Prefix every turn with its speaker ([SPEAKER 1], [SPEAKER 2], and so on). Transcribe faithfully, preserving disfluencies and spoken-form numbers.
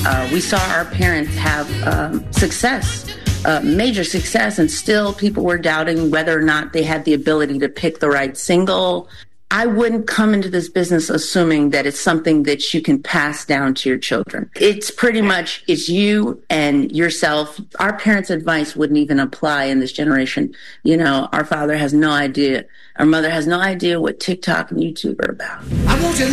[SPEAKER 1] Uh, we saw our parents have um, success, uh, major success, and still people were doubting whether or not they had the ability to pick the right single. I wouldn't come into this business assuming that it's something that you can pass down to your children. It's pretty much, it's you and yourself. Our parents' advice wouldn't even apply in this generation. You know, our father has no idea. Our mother has no idea what TikTok and YouTube are about.
[SPEAKER 2] I want you